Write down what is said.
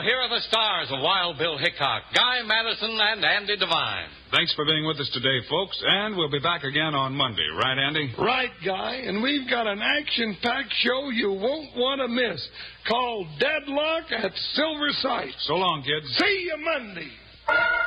here are the stars of Wild Bill Hickok, Guy Madison, and Andy Devine. Thanks for being with us today, folks, and we'll be back again on Monday. Right, Andy? Right, Guy, and we've got an action-packed show you won't want to miss called Deadlock at Silver Sight. So long, kids. See you Monday.